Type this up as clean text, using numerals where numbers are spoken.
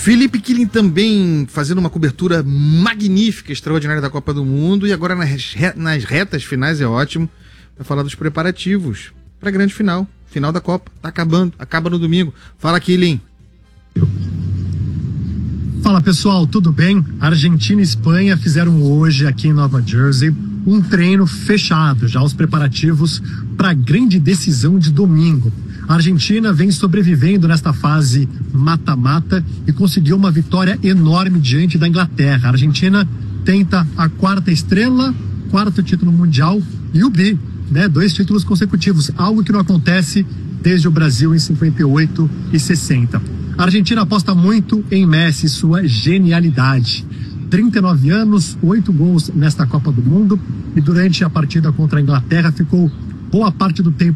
Felipe Killing também fazendo uma cobertura magnífica, extraordinária da Copa do Mundo, e agora nas retas finais é ótimo, vai falar dos preparativos para a grande final da Copa, tá acabando, acaba no domingo. Fala, Killing. Fala, pessoal, tudo bem? Argentina e Espanha fizeram hoje aqui em Nova Jersey um treino fechado, já os preparativos para a grande decisão de domingo. A Argentina vem sobrevivendo nesta fase mata-mata e conseguiu uma vitória enorme diante da Inglaterra. A Argentina tenta a quarta estrela, quarto título mundial e o bi, né? 2 títulos consecutivos, algo que não acontece desde o Brasil em 58 e 60. A Argentina aposta muito em Messi e sua genialidade. 39 anos, 8 gols nesta Copa do Mundo, e durante a partida contra a Inglaterra ficou boa parte do tempo